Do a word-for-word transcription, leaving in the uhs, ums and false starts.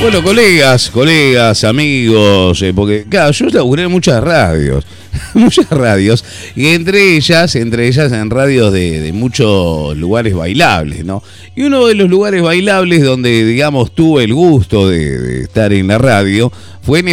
Bueno, colegas, colegas, amigos, eh, porque claro, yo laburé en muchas radios, muchas radios, y entre ellas, entre ellas en radios de, de muchos lugares bailables, ¿no? Y uno de los lugares bailables donde, digamos, tuve el gusto de, de estar en la radio fue en